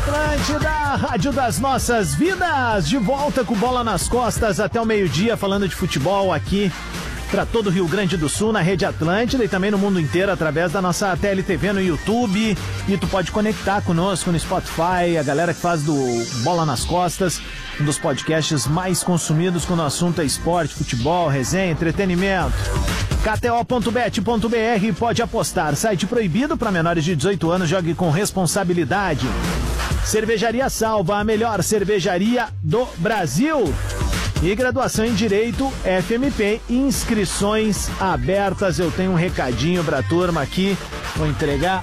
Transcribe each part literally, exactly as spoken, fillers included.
Atlântida, rádio das nossas vidas, de volta com bola nas costas até o meio-dia, falando de futebol aqui para todo o Rio Grande do Sul, na Rede Atlântida e também no mundo inteiro através da nossa T L T V no YouTube. E tu pode conectar conosco no Spotify, a galera que faz do Bola nas Costas, um dos podcasts mais consumidos quando o assunto é esporte, futebol, resenha, entretenimento. K T O ponto bet ponto B R, pode apostar. Site proibido para menores de dezoito anos, jogue com responsabilidade. Cervejaria Salva, a melhor cervejaria do Brasil. E graduação em Direito, F M P, inscrições abertas. Eu tenho um recadinho pra turma aqui, vou entregar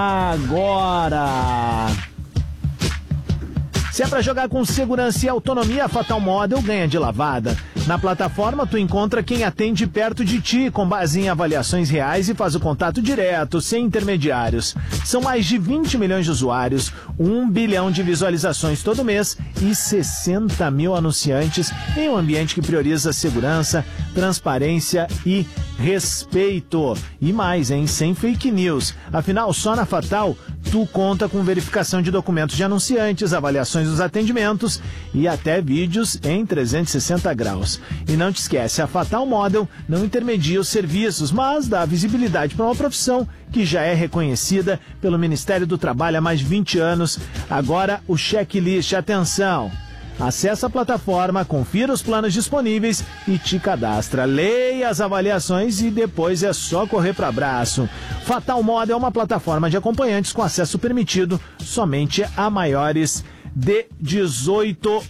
agora. Se é pra jogar com segurança e autonomia, a Fatal Model ganha de lavada. Na plataforma, tu encontra quem atende perto de ti, com base em avaliações reais e faz o contato direto, sem intermediários. São mais de vinte milhões de usuários, um bilhão de visualizações todo mês e sessenta mil anunciantes em um ambiente que prioriza segurança, transparência e respeito. E mais, hein? Sem fake news. Afinal, só na Fatal, tu conta com verificação de documentos de anunciantes, avaliações dos atendimentos e até vídeos em trezentos e sessenta graus. E não te esquece, a Fatal Model não intermedia os serviços, mas dá visibilidade para uma profissão que já é reconhecida pelo Ministério do Trabalho há mais de vinte anos. Agora o checklist, atenção! Acesse a plataforma, confira os planos disponíveis e te cadastra. Leia as avaliações e depois é só correr para abraço. Fatal Model é uma plataforma de acompanhantes com acesso permitido somente a maiores de dezoito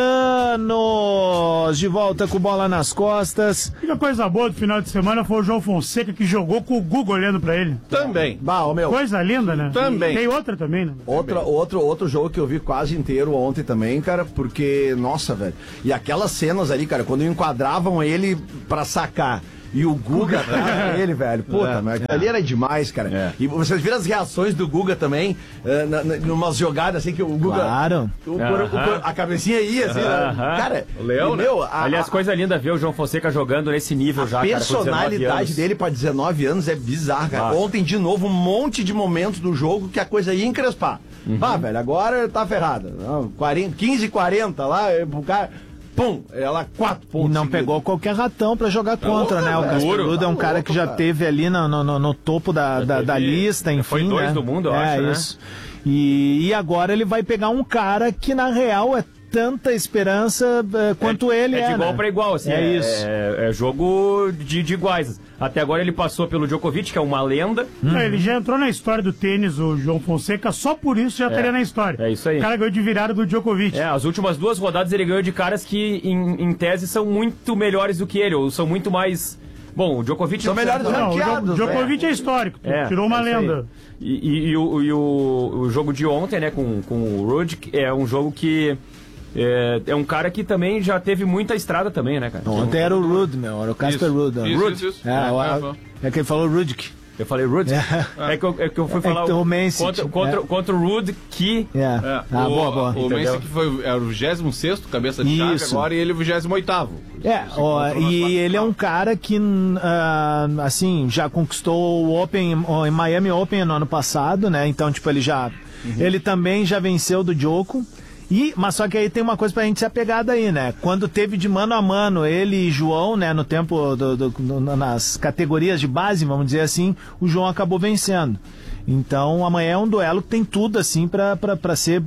anos. De volta com bola nas costas. E a coisa boa do final de semana foi o João Fonseca, que jogou com o Guga olhando pra ele. Também. Bah, ô, meu. Coisa linda, né? Também. Tem outra também, né? Outra, outro, outro jogo que eu vi quase inteiro ontem também, cara, porque, nossa, velho. E aquelas cenas ali, cara, quando enquadravam ele pra sacar e o Guga atrás dele, velho. Puta, é, mas é. ali era demais, cara. É. E vocês viram as reações do Guga também, uh, na, na, numas jogadas assim que o Guga. Claro. O, uh -huh. o, o, a cabecinha ia, assim. Uh -huh. Cara, o Leão, e, meu, né? a, Aliás, coisa linda ver o João Fonseca jogando nesse nível a já. A personalidade dele pra dezenove anos é bizarra, cara. Ah. Ontem, de novo, um monte de momentos do jogo que a coisa ia encrespar. Uhum. Ah, velho, agora tá ferrada. quinze e quarenta lá, o cara. Pum, ela quatro pontos. E não seguidos. Pegou qualquer ratão pra jogar contra, né? O Casper Ruud é um cara que já teve ali no, no, no topo da, da, da lista, enfim. Foi dois né? do mundo, eu é, acho, isso. Né? E, e agora ele vai pegar um cara que, na real, é tanta esperança uh, quanto é, ele é, é de igual né? pra igual, assim. É, é isso. É, é jogo de, de iguais. Até agora ele passou pelo Djokovic, que é uma lenda. Hum. Não, ele já entrou na história do tênis, o João Fonseca, só por isso já é, estaria na história. É isso aí. O cara ganhou de virada do Djokovic. É, as últimas duas rodadas ele ganhou de caras que, em, em tese, são muito melhores do que ele, ou são muito mais... Bom, o Djokovic... São melhores ranqueados. O Djokovic é, é histórico, é, tirou uma é lenda. E, e, e, o, e o, o jogo de ontem, né, com, com o Ruud, é um jogo que... É, é um cara que também já teve muita estrada também, né, cara? Ontem era o Ruud, meu, era o Casper Ruud. Isso, isso, isso. É, é, é que ele falou Rudick. Eu falei Ruud? É. É, que eu, é que eu fui é falar que o contra, contra, é. contra o Ruud que... É. É. Ah, o, boa, boa. O Messi que foi, era o vigésimo sexto cabeça de chave agora e ele é o vigésimo oitavo. É, ó, e ele é um cara que, uh, assim, já conquistou o Open, o Miami Open no ano passado, né? Então, tipo, ele já... Uhum. Ele também já venceu do Djoko. E, mas só que aí tem uma coisa pra gente se apegar daí, né? Quando teve de mano a mano ele e João, né? No tempo, do, do, do, nas categorias de base, vamos dizer assim, o João acabou vencendo. Então amanhã é um duelo que tem tudo, assim, pra, pra, pra ser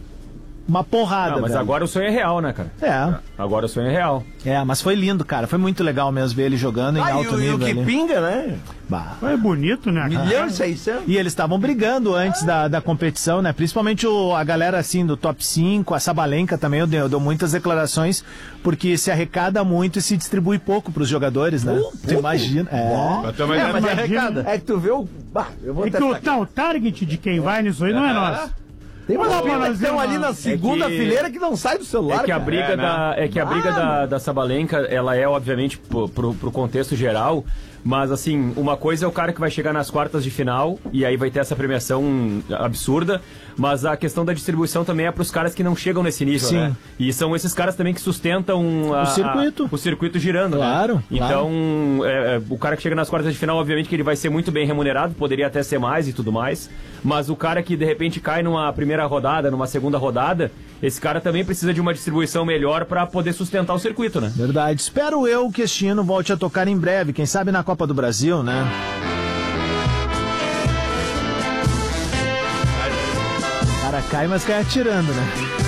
uma porrada. Não, mas velho. Agora o sonho é real, né, cara? É. Agora o sonho é real. É, mas foi lindo, cara. Foi muito legal mesmo ver ele jogando em ah, alto e o, nível. E o que pinga, né? Bah. É bonito, né? Milhão e seiscentos. E eles estavam brigando antes da, da competição, né? Principalmente o, a galera, assim, do top cinco, a Sabalenka também, eu dou, eu dou muitas declarações, porque se arrecada muito e se distribui pouco pros jogadores, né? Uh, tu imagina. É, eu também é mas imagina. É que tu vê o... Bah, eu vou é que o, tá, o target de quem vai nisso aí não é nosso. Tem umas pilas que estão ali na segunda é que, fileira que não sai do celular. É que a cara. briga, é, da, é que a briga da, da Sabalenka, ela é, obviamente, pro, pro, pro contexto geral, Mas, assim, uma coisa é o cara que vai chegar nas quartas de final e aí vai ter essa premiação absurda, mas a questão da distribuição também é para os caras que não chegam nesse nível, Sim. né? E são esses caras também que sustentam a, O circuito. a, o circuito girando, Claro, né? Então, é, é, o cara que chega nas quartas de final, obviamente que ele vai ser muito bem remunerado, poderia até ser mais e tudo mais, mas o cara que de repente cai numa primeira rodada, numa segunda rodada, esse cara também precisa de uma distribuição melhor para poder sustentar o circuito, né? Verdade. Espero eu que este hino volte a tocar em breve, quem sabe na Copa do Brasil, né? O cara cai, mas cai atirando, né?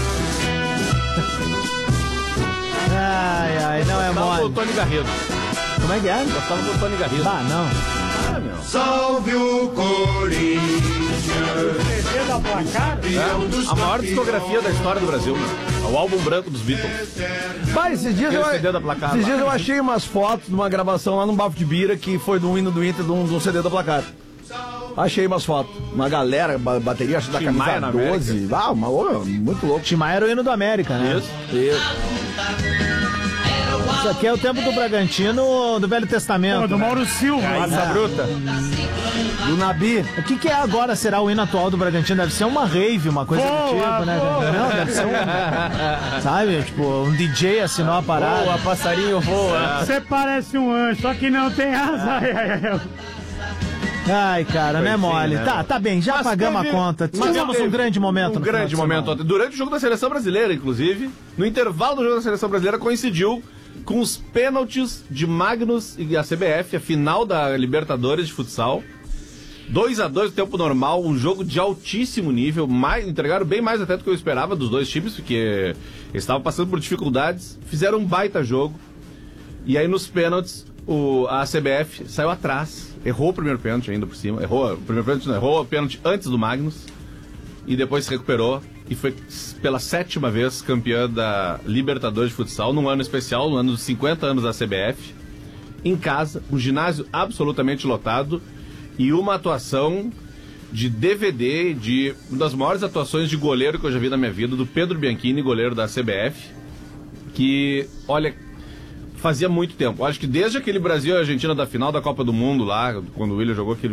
Ai, ai, não é Gostava mole. do Tony Garrido. Como é que é? Gostava do Tony Garrido. Ah, não. Salve o Corinthians. Da placar? É, a maior discografia da história do Brasil, né? É o álbum branco dos Beatles. Bah, esses dias, eu, Aquele C D da Placar esses lá. dias eu achei umas fotos de uma gravação lá no Bafo de Bira que foi do hino do Inter, de um, de um C D da Placar. Achei umas fotos. Uma galera, ba- bateria, acho que da Tim Maia camisa na doze. Ah, uma, ô, muito louco. Tim Maia era o hino do América, né? Isso. Isso. Isso aqui é o tempo do Bragantino do Velho Testamento. Pô, do né? Mauro Silva. Massa bruta. Do Nabi. O que, que é agora? Será o hino atual do Bragantino? Deve ser uma rave, uma coisa do Boa, tipo, né? boa. Não, deve ser um. Sabe? Tipo, um D J assinou a parada. Boa, passarinho voa. Você parece um anjo, só que não tem asa. Ai, ai, ai. Ai, cara, não é Foi sim, mole. né? Tá, tá bem, já Mas pagamos teve- a conta. mas Tivemos teve um grande momento Um no grande final de momento semana. ontem. Durante o jogo da Seleção Brasileira, inclusive, no intervalo do jogo da Seleção Brasileira, coincidiu com os pênaltis de Magnus e a C B F, a final da Libertadores de futsal. dois a dois no tempo normal, um jogo de altíssimo nível, mais, entregaram bem mais até do que eu esperava dos dois times, porque eles estavam passando por dificuldades, fizeram um baita jogo, e aí nos pênaltis o, a C B F saiu atrás, errou o primeiro pênalti ainda por cima, errou o primeiro pênalti, não, errou o pênalti antes do Magnus, e depois se recuperou, e foi pela sétima vez campeã da Libertadores de futsal, num ano especial, no ano dos cinquenta anos da C B F, em casa, um ginásio absolutamente lotado, e uma atuação de D V D, de uma das maiores atuações de goleiro que eu já vi na minha vida, do Pedro Bianchini, goleiro da C B F, que, olha, fazia muito tempo. Acho que desde aquele Brasil e Argentina da final da Copa do Mundo lá, quando o Willian jogou aquele